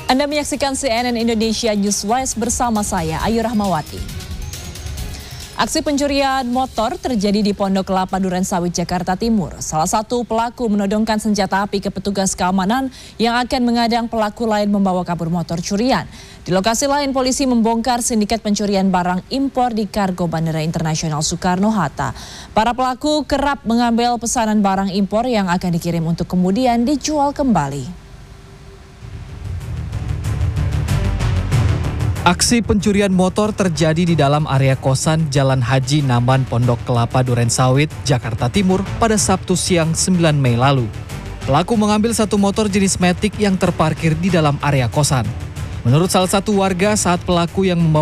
Anda menyaksikan CNN Indonesia Newswise bersama saya, Ayu Rahmawati. Aksi pencurian motor terjadi di Pondok Kelapa Durensawit, Jakarta Timur. Salah satu pelaku menodongkan senjata api ke petugas keamanan yang akan mengadang pelaku lain membawa kabur motor curian. Di lokasi lain, polisi membongkar sindikat pencurian barang impor di kargo Bandara Internasional Soekarno-Hatta. Para pelaku kerap mengambil pesanan barang impor yang akan dikirim untuk kemudian dijual kembali. Aksi pencurian motor terjadi di dalam area kosan Jalan Haji Naman Pondok Kelapa Durensawit, Jakarta Timur pada Sabtu siang 9 Mei lalu. Pelaku mengambil satu motor jenis Matic yang terparkir di dalam area kosan. Menurut salah satu warga, saat pelaku yang membawa